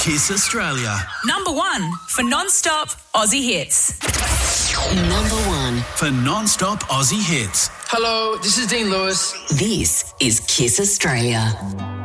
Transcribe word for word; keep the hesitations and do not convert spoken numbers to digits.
Kiss Australia. Number one for non-stop Aussie hits. Number one for non-stop Aussie hits. Hello, this is Dean Lewis. This is Kiss Australia.